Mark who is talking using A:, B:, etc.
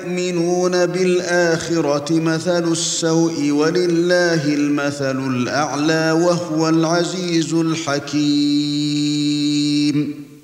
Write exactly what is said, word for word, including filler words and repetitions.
A: يؤمنون بالآخرة مثل السوء ولله المثل الأعلى وهو العزيز الحكيم